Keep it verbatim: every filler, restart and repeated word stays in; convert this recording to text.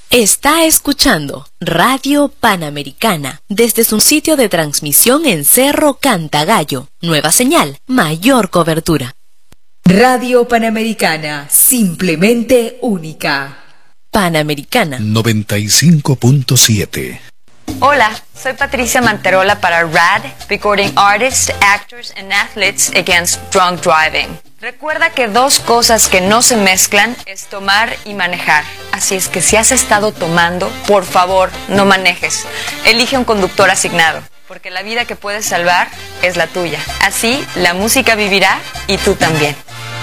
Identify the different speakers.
Speaker 1: Está escuchando Radio Panamericana desde su sitio de transmisión en Cerro Cantagallo. Nueva señal, mayor cobertura.
Speaker 2: Radio Panamericana, simplemente única.
Speaker 1: Panamericana
Speaker 3: noventa y cinco punto siete.
Speaker 4: Hola, soy Patricia Manterola para R A D, Recording Artists, Actors and Athletes Against Drunk Driving. Recuerda que dos cosas que no se mezclan es tomar y manejar. Así es que si has estado tomando, por favor, no manejes. Elige un conductor asignado, porque la vida que puedes salvar es la tuya. Así, la música vivirá y tú también.